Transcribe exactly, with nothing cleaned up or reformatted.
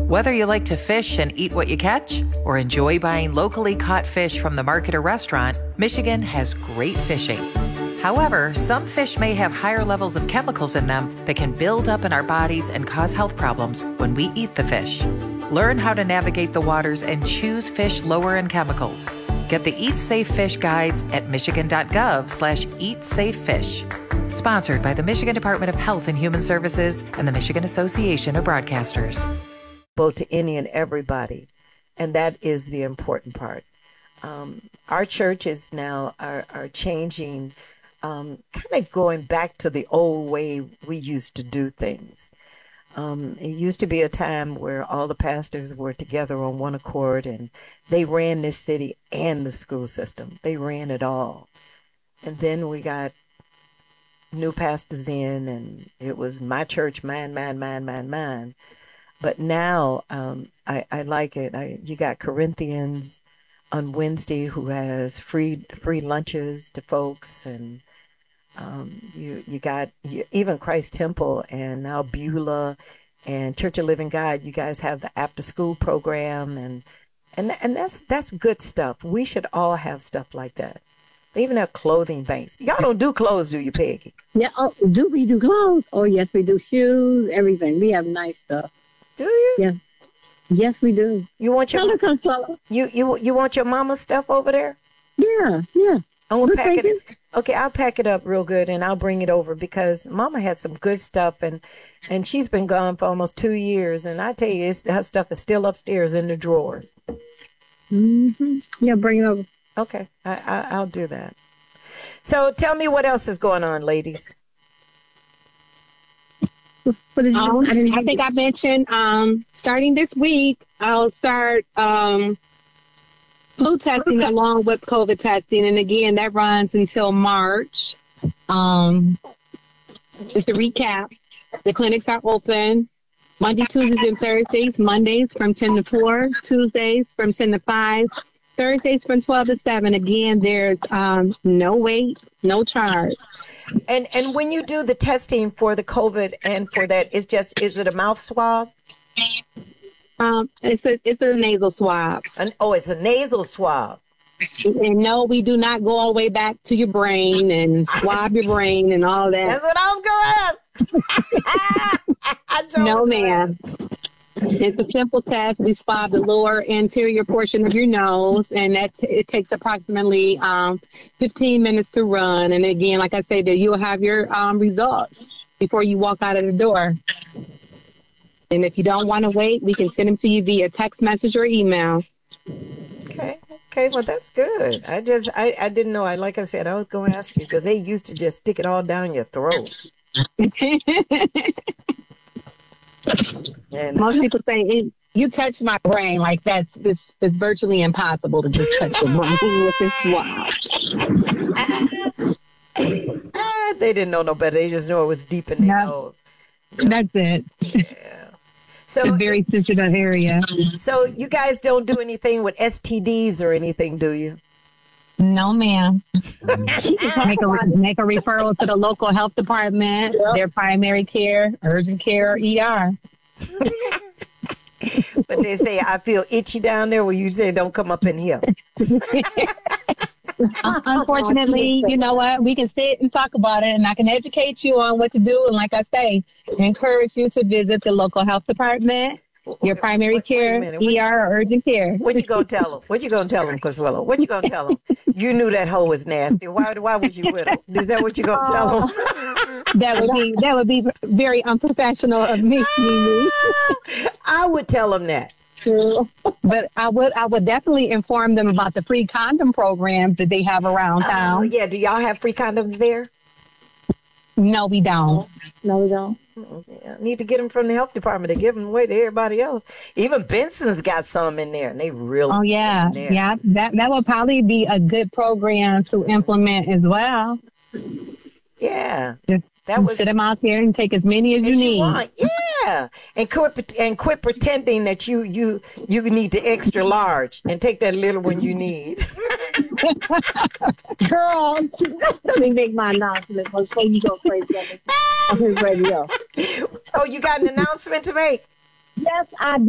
Whether you like to fish and eat what you catch or enjoy buying locally caught fish from the market or restaurant, Michigan has great fishing. However, some fish may have higher levels of chemicals in them that can build up in our bodies and cause health problems when we eat the fish. Learn how to navigate the waters and choose fish lower in chemicals. Get the Eat Safe Fish guides at michigan.gov slash eat safe fish. Sponsored by the Michigan Department of Health and Human Services and the Michigan Association of Broadcasters. To any and everybody, and that is the important part. Um, our churches now are, are changing, um, kind of going back to the old way we used to do things. Um, it used to be a time where all the pastors were together on one accord, and they ran this city and the school system. They ran it all. And then we got new pastors in, and it was my church, mine, mine, mine, mine, mine. But now um, I, I like it. I, you got Corinthians on Wednesday who has free free lunches to folks, and um, you you got you, even Christ Temple and now Beulah and Church of Living God. You guys have the after school program, and and and that's that's good stuff. We should all have stuff like that. They even have clothing banks. Y'all don't do clothes, do you, Peggy? Yeah, oh, do we do clothes? Oh yes, we do shoes, everything. We have nice stuff. Do you? Yes. Yes, we do. You want your Consuelo. you you you want your mama's stuff over there? Yeah, yeah. I want to We'll pack take it. Okay, I'll pack it up real good and I'll bring it over because Mama had some good stuff and and she's been gone for almost two years and I tell you, it's, her stuff is still upstairs in the drawers. Mm-hmm. Yeah, bring it over. Okay, I, I I'll do that. So tell me what else is going on, ladies. What did you Um, do? I, didn't I think I mentioned um, starting this week, I'll start um, flu testing along with COVID testing. And again, that runs until March. Um, just to recap, the clinics are open Monday, Tuesdays, and Thursdays. Mondays from ten to four, Tuesdays from ten to five, Thursdays from twelve to seven. Again, there's um, no wait, no charge. And and when you do the testing for the COVID and for that, it's just, is it a mouth swab? Um, it's a it's a nasal swab. An, oh, it's a nasal swab. And no, we do not go all the way back to your brain and swab your brain and all that. That's what I was going to ask. No, ma'am. It's a simple test. We swab the lower anterior portion of your nose, and that t- it takes approximately um, fifteen minutes to run. And again, like I said, that you'll have your um, results before you walk out of the door. And if you don't want to wait, we can send them to you via text message or email. Okay. Okay. Well, that's good. I just, I, I didn't know. I Like I said, I was going to ask you because they used to just stick it all down your throat. And Most people say, you touch my brain, like that's it's, it's virtually impossible to just touch the brain with this swab. ah, they didn't know no better. They just knew it was deep in their That's, nose. that's it. Yeah. So, It's a very sensitive area. so you guys don't do anything with S T Ds or anything, do you? No, ma'am. make, a, make a referral to the local health department, Yep. their primary care, urgent care, or E R. But they say, I feel itchy down there. Well, you say, don't come up in here. Uh, unfortunately, you know what? We can sit and talk about it, and I can educate you on what to do. And like I say, encourage you to visit the local health department, your primary Wait- wait a care, minute. E R, or urgent care. What you gonna tell them? What you gonna tell them, Consuelo? What you gonna tell them? You knew that hoe was nasty. Why? Why was you with her? Is that what you gonna tell them? That would be that would be very unprofessional of me. Mimi. I would tell them that. But I would I would definitely inform them about the free condom programs that they have around Oh, town. yeah. Do y'all have free condoms there? No, we don't. No, we don't. Yeah, I need to get them from the health department to give them away to everybody else. Even Benson's got some in there, and they really. Oh yeah, in there. yeah. That that would probably be a good program to implement as well. Yeah. Just That was sit them out there and take as many as you as you need. want. Yeah, and quit and quit pretending that you you you need the extra large and take that little one you need. Girl, let me make my announcement before you go crazy on his radio. Oh, you got an announcement to make? Yes, I